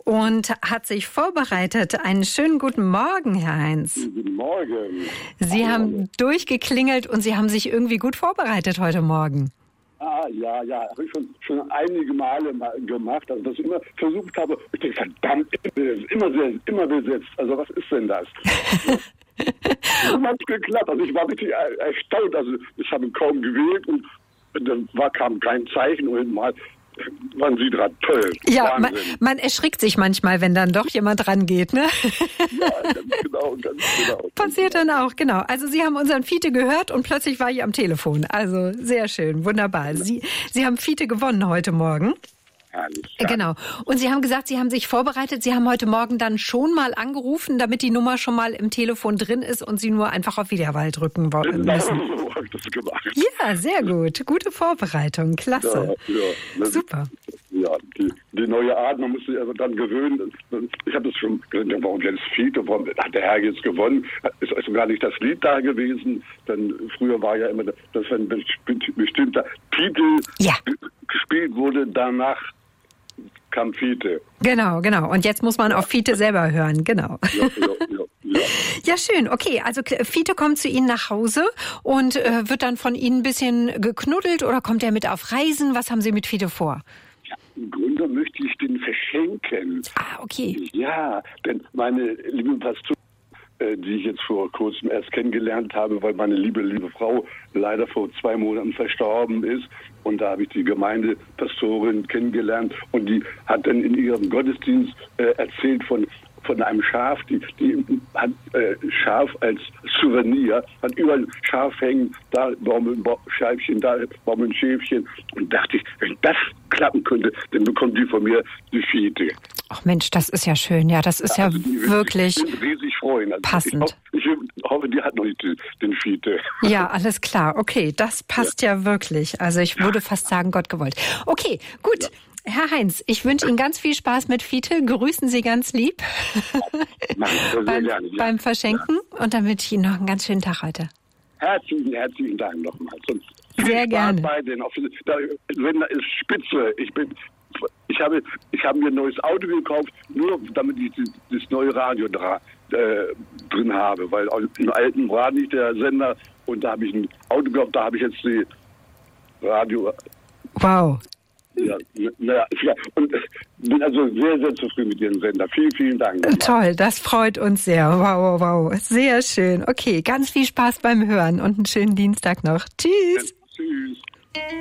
und hat sich vorbereitet. Einen schönen guten Morgen, Herr Heinz. Guten Morgen. Sie haben durchgeklingelt und Sie haben sich irgendwie gut vorbereitet heute Morgen. Ja, habe ich schon einige Male gemacht, also dass ich immer versucht habe, ich denke, verdammt, immer besetzt, also was ist denn das? Immer hat geklappt, also ich war richtig erstaunt, also ich habe kaum gewählt und dann kam kein Zeichen und mal waren Sie dran, toll. Ja, man erschrickt sich manchmal, wenn dann doch jemand rangeht, ne? Ja, ganz genau. Passiert dann auch, genau. Also Sie haben unseren Fiete gehört und plötzlich war ich am Telefon. Also sehr schön, wunderbar. Sie haben Fiete gewonnen heute Morgen. Herrlich. Genau. Und Sie haben gesagt, Sie haben sich vorbereitet. Sie haben heute Morgen dann schon mal angerufen, damit die Nummer schon mal im Telefon drin ist und Sie nur einfach auf Wiederwahl drücken müssen. Genau, so habe ich das gemacht. Ja, sehr gut. Gute Vorbereitung. Klasse. Ja. Super. Ja, die neue Art, man muss sich also dann gewöhnen. Ich habe das schon gesagt, warum jetzt Fiete, warum hat der Herr jetzt gewonnen? Ist also gar nicht das Lied da gewesen. Denn früher war ja immer, dass ein bestimmter Titel gespielt wurde, danach kam Fiete. Genau. Und jetzt muss man auf Fiete selber hören, genau. Ja. Ja, schön. Okay, also Fiete kommt zu Ihnen nach Hause und wird dann von Ihnen ein bisschen geknuddelt oder kommt er mit auf Reisen? Was haben Sie mit Fiete vor? Ja, im Grunde möchte ich den verschenken. Okay. Ja, denn meine liebe Pastorin, die ich jetzt vor kurzem erst kennengelernt habe, weil meine liebe Frau leider vor 2 Monaten verstorben ist. Und da habe ich die Gemeindepastorin kennengelernt und die hat dann in ihrem Gottesdienst erzählt von einem Schaf, die hat Schaf als Souvenir, hat überall Schaf hängen, da Baumscheibchen, da Baumenschäfchen. Und dachte ich, wenn das klappen könnte, dann bekommt die von mir die Fiete. Ach Mensch, das ist ja schön. Ja, das ist also wirklich riesig freuen. Also passend. Ich hoffe, die hat noch nicht den Fiete. Ja, alles klar. Okay, das passt ja wirklich. Also ich würde fast sagen, Gott gewollt. Okay, gut. Ja. Herr Heinz, ich wünsche Ihnen ganz viel Spaß mit Fiete. Grüßen Sie ganz lieb beim Verschenken und dann wünsche ich Ihnen noch einen ganz schönen Tag heute. Herzlichen Dank nochmal. Sehr gerne. Der Sender ist spitze. Ich habe mir ein neues Auto gekauft, nur damit ich das neue Radio drin habe, weil im alten war nicht der Sender und da habe ich ein Auto gekauft, da habe ich jetzt die Radio. Wow. Ja, und bin also sehr, sehr zufrieden mit Ihrem Sender. Vielen, vielen Dank. Toll, das freut uns sehr. Wow. Sehr schön. Okay, ganz viel Spaß beim Hören und einen schönen Dienstag noch. Tschüss. Tschüss.